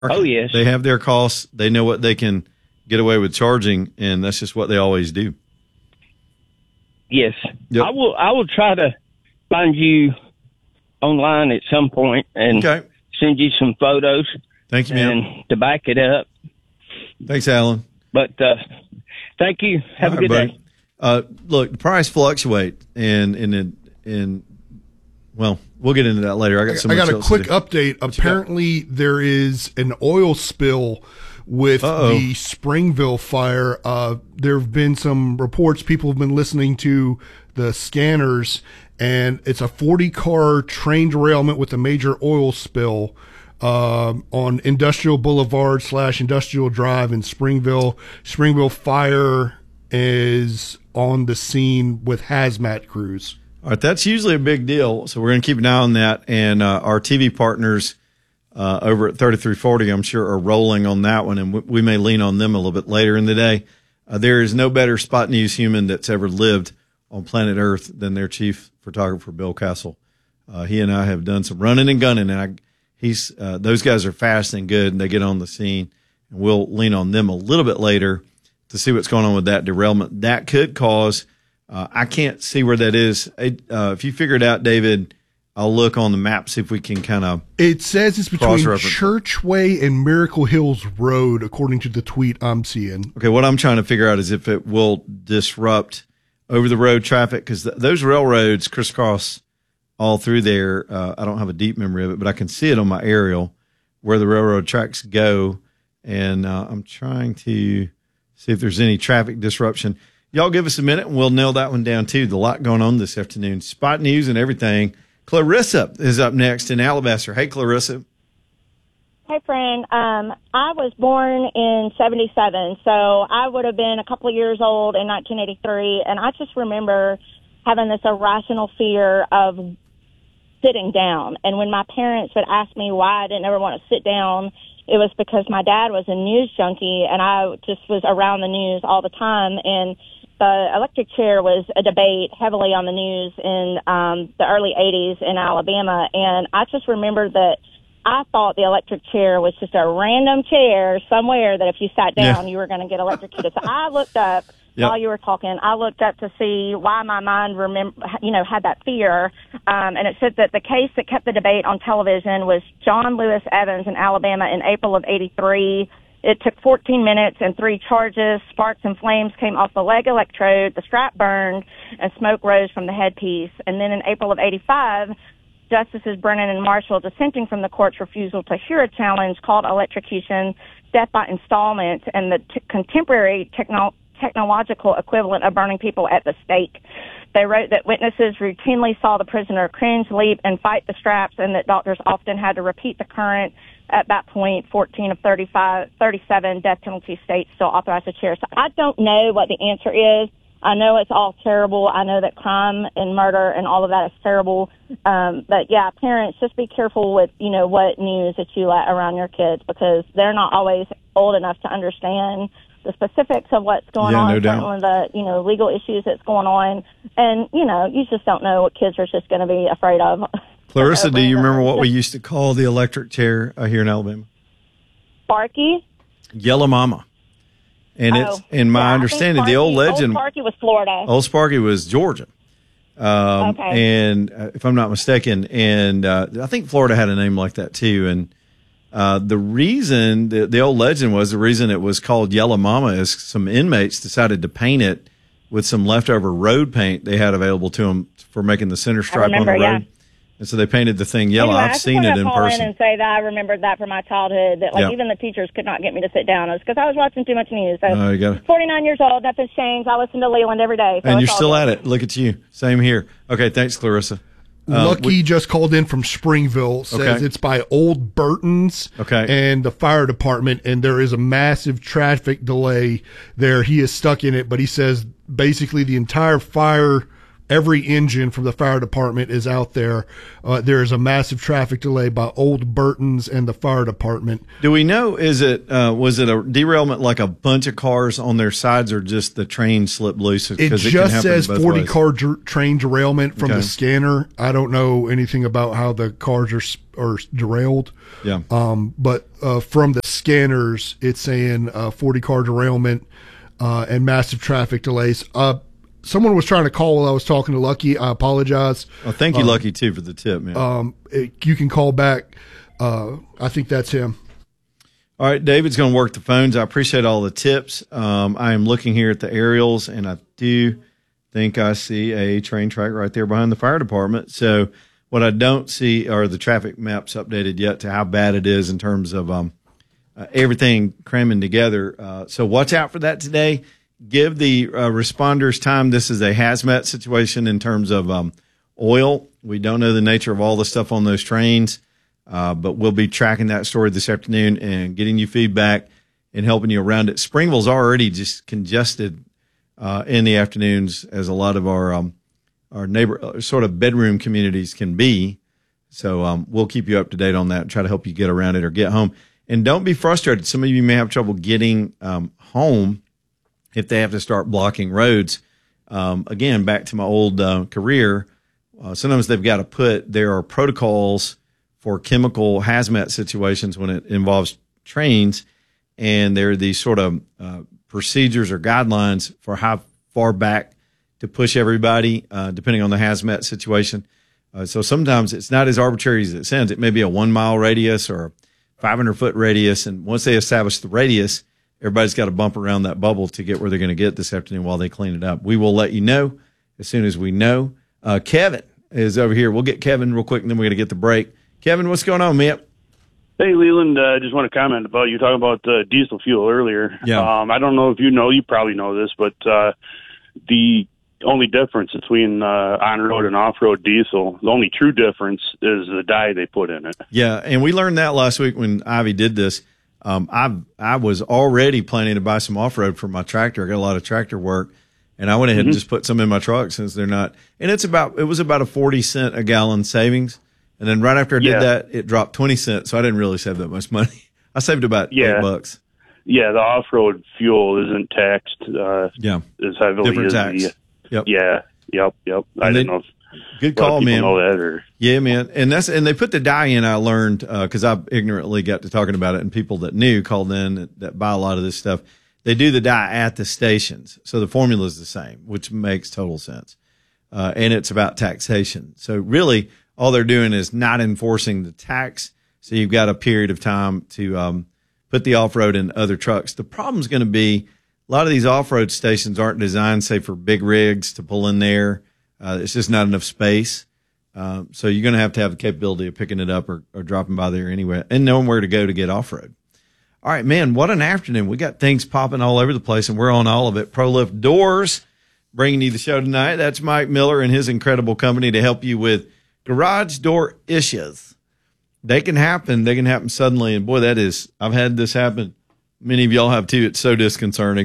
Oh, yes. They have their costs. They know what they can get away with charging, and that's just what they always do. Yes. Yep. I will try to find you online at some point and send you some photos. Thank you, man. And to back it up. Thanks, Alan. But thank you. Have a good day. Look, the price fluctuate, and well, we'll get into that later. I got a quick update. Apparently, there is an oil spill with the Springville fire. There have been some reports. People have been listening to the scanners, and it's a 40-car train derailment with a major oil spill on Industrial Boulevard / Industrial Drive in Springville. Springville Fire is on the scene with hazmat crews. All right, that's usually a big deal, so we're going to keep an eye on that. And our TV partners over at 3340, I'm sure, are rolling on that one, and we may lean on them a little bit later in the day. There is no better Spot News human that's ever lived on planet Earth than their chief photographer, Bill Castle. He and I have done some running and gunning, and those guys are fast and good, and they get on the scene. And we'll lean on them a little bit later to see what's going on with that derailment. That could cause I can't see where that is. If you figure it out, David, I'll look on the map, see if we can kind of. It says it's between Churchway and Miracle Hills Road, according to the tweet I'm seeing. Okay, what I'm trying to figure out is if it will disrupt over the road traffic, because those railroads crisscross all through there. I don't have a deep memory of it, but I can see it on my aerial where the railroad tracks go. And I'm trying to see if there's any traffic disruption. Y'all give us a minute and we'll nail that one down too. There's a lot going on this afternoon. Spot News and everything. Clarissa is up next in Alabaster. Hey, Clarissa. Hey, friend. I was born in 77, so I would have been a couple of years old in 1983, and I just remember having this irrational fear of sitting down. And when my parents would ask me why I didn't ever want to sit down, it was because my dad was a news junkie, and I just was around the news all the time, and the electric chair was a debate heavily on the news in the early 80s in Alabama, and I just remember that I thought the electric chair was just a random chair somewhere that if you sat down, you were going to get electrocuted. So I looked up while you were talking. I looked up to see why my mind had that fear, and it said that the case that kept the debate on television was John Lewis Evans in Alabama in April of 83. It took 14 minutes and 3 charges. Sparks and flames came off the leg electrode, the strap burned, and smoke rose from the headpiece. And then in April of 85, Justices Brennan and Marshall, dissenting from the court's refusal to hear a challenge called electrocution, death by installment, and the contemporary technological equivalent of burning people at the stake. They wrote that witnesses routinely saw the prisoner cringe, leap, and fight the straps, and that doctors often had to repeat the current. At that point, 14 of 37 death penalty states still authorized the chair. So I don't know what the answer is. I know it's all terrible. I know that crime and murder and all of that is terrible. But yeah, parents, just be careful with, what news that you let around your kids, because they're not always old enough to understand the specifics of what's going on, certainly the, legal issues that's going on. And, you just don't know what kids are just going to be afraid of. Clarissa, do you remember what we used to call the electric chair here in Alabama? Sparky? Yellow Mama. And it's in my understanding, the old legend. Old Sparky was Florida. Old Sparky was Georgia. And if I'm not mistaken, and I think Florida had a name like that too. And the reason, the old legend was, the reason it was called Yellow Mama is some inmates decided to paint it with some leftover road paint they had available to them for making the center stripe on the road. Yeah. And so they painted the thing yellow. Anyway, I've seen it in person. I just want to call in and say that I remembered that from my childhood, that even the teachers could not get me to sit down. It was because I was watching too much news. So 49 years old, nothing's changed. I listen to Leland every day. So and you're still at it. Look at you. Same here. Okay, thanks, Clarissa. Lucky just called in from Springville, says it's by Old Burton's and the fire department, and there is a massive traffic delay there. He is stuck in it, but he says basically the entire fire every engine from the fire department is out there. There is a massive traffic delay by Old Burton's and the fire department. Do we know, was it a derailment like a bunch of cars on their sides, or just the train slipped loose? It just says 40-car train derailment from the scanner. I don't know anything about how the cars are derailed. Yeah. But from the scanners, it's saying 40-car derailment and massive traffic delays. Someone was trying to call while I was talking to Lucky. I apologize. Oh, thank you, Lucky, too, for the tip, man. You can call back. I think that's him. All right, David's going to work the phones. I appreciate all the tips. I am looking here at the aerials, and I do think I see a train track right there behind the fire department. So what I don't see are the traffic maps updated yet to how bad it is in terms of everything cramming together. So watch out for that today. Give the responders time. This is a hazmat situation in terms of oil. We don't know the nature of all the stuff on those trains, but we'll be tracking that story this afternoon and getting you feedback and helping you around it. Springville's already just congested in the afternoons, as a lot of our neighbor sort of bedroom communities can be. So we'll keep you up to date on that and try to help you get around it or get home. And don't be frustrated. Some of you may have trouble getting home if they have to start blocking roads. Again, back to my old career, sometimes they've got to there are protocols for chemical hazmat situations when it involves trains, and there are these sort of procedures or guidelines for how far back to push everybody, depending on the hazmat situation. So sometimes it's not as arbitrary as it sounds. It may be a 1 mile radius or a 500-foot radius, and once they establish the radius, everybody's got to bump around that bubble to get where they're going to get this afternoon while they clean it up. We will let you know as soon as we know. Kevin is over here. We'll get Kevin real quick, and then we're going to get the break. Kevin, what's going on, man? Hey, Leland, I just want to comment about you talking about diesel fuel earlier. Yeah. I don't know if you probably know this, but the only difference between on-road and off-road diesel, the only true difference is the dye they put in it. Yeah, and we learned that last week when Ivy did this. I was already planning to buy some off-road for my tractor. I got a lot of tractor work, and I went ahead and just put some in my truck since they're not. And it was about a 40-cent a gallon savings. And then right after I did that, it dropped 20 cents. So I didn't really save that much money. I saved about $8. Yeah, the off-road fuel isn't taxed as heavily different as tax. Yep. I didn't know if good call, man. Know that or yeah, man. And they put the dye in. I learned because I ignorantly got to talking about it, and people that knew called in that buy a lot of this stuff. They do the dye at the stations, so the formula is the same, which makes total sense. And it's about taxation. So really, all they're doing is not enforcing the tax. So you've got a period of time to put the off-road in other trucks. The problem's going to be a lot of these off-road stations aren't designed, say, for big rigs to pull in there. It's just not enough space. So you're going to have the capability of picking it up or dropping by there anyway and knowing where to go to get off-road. All right, man, what an afternoon. We got things popping all over the place, and we're on all of it. ProLift Doors bringing you the show tonight. That's Mike Miller and his incredible company to help you with garage door issues. They can happen. They can happen suddenly. And, boy, I've had this happen. Many of y'all have, too. It's so disconcerting.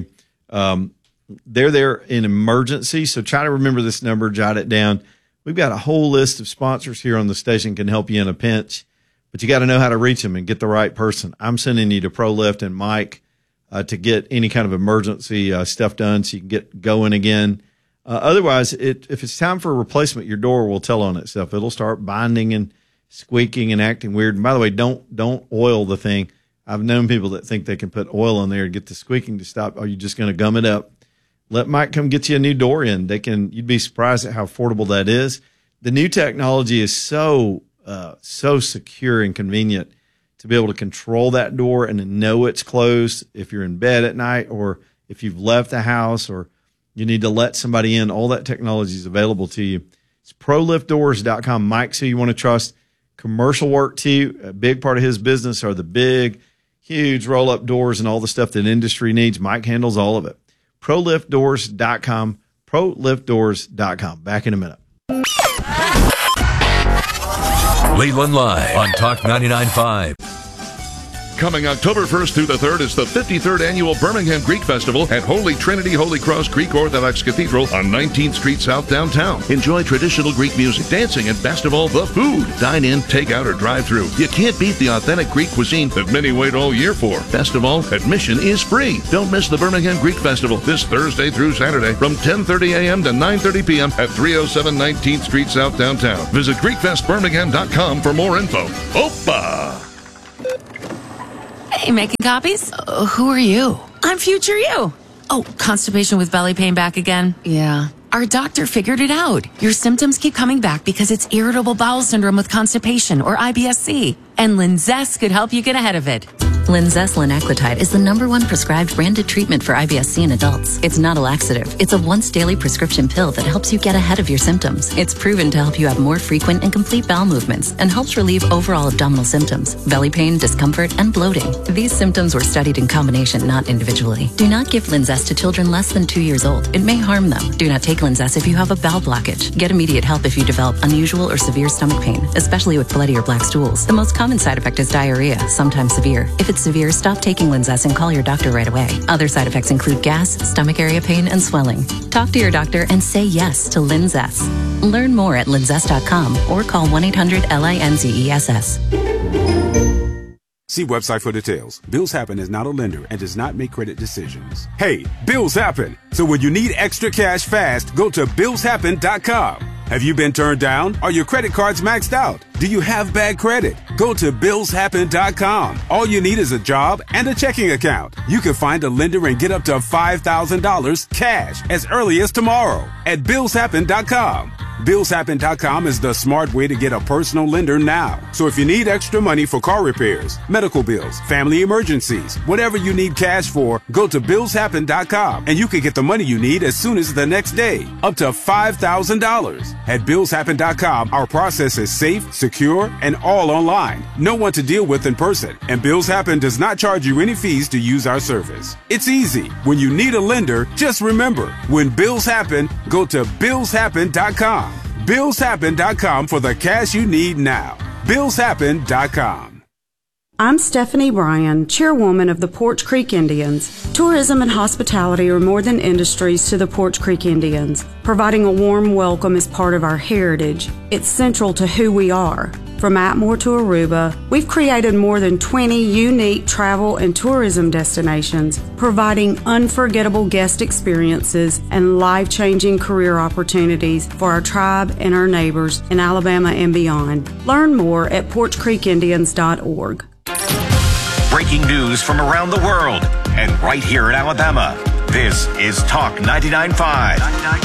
They're there in emergency, so try to remember this number, jot it down. We've got a whole list of sponsors here on the station can help you in a pinch, but you got to know how to reach them and get the right person. I'm sending you to ProLift and Mike to get any kind of emergency stuff done so you can get going again. Otherwise, if it's time for a replacement, your door will tell on itself. It'll start binding and squeaking and acting weird. And by the way, don't oil the thing. I've known people that think they can put oil in there to get the squeaking to stop. Are you just going to gum it up? Let Mike come get you a new door in. You'd be surprised at how affordable that is. The new technology is so secure and convenient to be able to control that door and know it's closed if you're in bed at night or if you've left the house or you need to let somebody in. All that technology is available to you. It's ProLiftDoors.com. Mike's who you want to trust. Commercial work, too. A big part of his business are the big, huge roll-up doors and all the stuff that industry needs. Mike handles all of it. ProLiftDoors.com. ProLiftDoors.com. Back in a minute. Leland Live on Talk 99.5. Coming October 1st through the 3rd is the 53rd Annual Birmingham Greek Festival at Holy Trinity Holy Cross Greek Orthodox Cathedral on 19th Street South downtown. Enjoy traditional Greek music, dancing, and best of all, the food. Dine in, take out, or drive through. You can't beat the authentic Greek cuisine that many wait all year for. Best of all, admission is free. Don't miss the Birmingham Greek Festival this Thursday through Saturday from 10:30 a.m. to 9:30 p.m. at 307 19th Street South downtown. Visit GreekFestBirmingham.com for more info. Opa! Hey, making copies? Who are you? I'm future you. Oh, constipation with belly pain back again? Yeah. Our doctor figured it out. Your symptoms keep coming back because it's irritable bowel syndrome with constipation, or IBS-C. And Linzess could help you get ahead of it. Linzess linaclotide is the #1 prescribed branded treatment for IBS-C in adults. It's not a laxative. It's a once-daily prescription pill that helps you get ahead of your symptoms. It's proven to help you have more frequent and complete bowel movements and helps relieve overall abdominal symptoms, belly pain, discomfort, and bloating. These symptoms were studied in combination, not individually. Do not give Linzess to children less than 2 years old. It may harm them. Do not take Linzess if you have a bowel blockage. Get immediate help if you develop unusual or severe stomach pain, especially with bloody or black stools. The most common side effect is diarrhea, sometimes severe. If it's severe, stop taking Linzess and call your doctor right away. Other side effects include gas, stomach area pain, and swelling. Talk to your doctor and say yes to Linzess. Learn more at linzess.com or call 1-800-LINZESS. See website for details. Bills Happen is not a lender and does not make credit decisions. Hey, bills happen. So when you need extra cash fast, go to billshappen.com. Have you been turned down? Are your credit cards maxed out? Do you have bad credit? Go to billshappen.com. All you need is a job and a checking account. You can find a lender and get up to $5,000 cash as early as tomorrow at billshappen.com. Billshappen.com is the smart way to get a personal lender now. So if you need extra money for car repairs, medical bills, family emergencies, whatever you need cash for, go to billshappen.com and you can get the money you need as soon as the next day, up to $5,000. At billshappen.com, our process is safe, secure, and all online. No one to deal with in person, and Bills Happen does not charge you any fees to use our service. It's easy. When you need a lender, just remember, when bills happen, go to billshappen.com. billshappen.com for the cash you need now. billshappen.com. I'm Stephanie Bryan, chairwoman of the Porch Creek Indians. Tourism and hospitality are more than industries to the Porch Creek Indians. Providing a warm welcome is part of our heritage. It's central to who we are. From Atmore to Aruba, we've created more than 20 unique travel and tourism destinations, providing unforgettable guest experiences and life-changing career opportunities for our tribe and our neighbors in Alabama and beyond. Learn more at porchcreekindians.org. Breaking news from around the world and right here in Alabama. This is Talk 99.5.